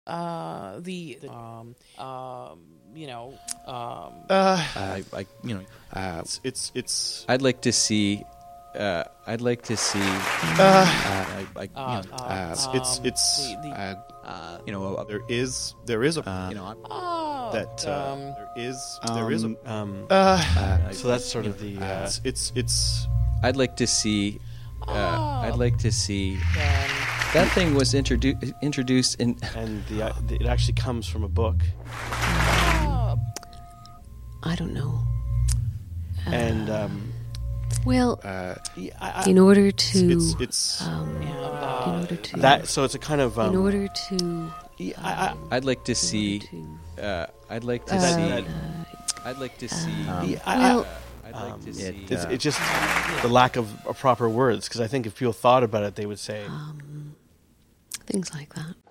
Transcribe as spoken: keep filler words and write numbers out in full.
uh, the, the um, um, you know, um, Uh, I, I, you know, uh, it's, it's it's I'd like to see. Uh, I'd like to see. uh, I, I, you uh, know, uh, um, it's it's the, the, uh, uh, you know, uh, there is there is a uh, you know, I'm, oh, that uh, um, there is there is a Um, um, uh, uh, so that's sort of the. uh, Uh, it's it's it's I'd like to see. Uh, Oh. I'd like to see. um, That thing was introduced introduced in. and the, uh, the it actually comes from a book, oh, I don't know. and um, Well, uh, yeah, I, I, in order to, it's it's um, and, in uh, order to, that. So it's a kind of. Um, in order to, yeah, I, I, I'd like to in see. order Uh, I'd like to to, That- see. that- uh, I'd like to see. yeah, I, well, I, I'd like um, to it, see. it's, uh, it's just the lack of uh, proper words, because I think if people thought about it, they would say. um, things like that.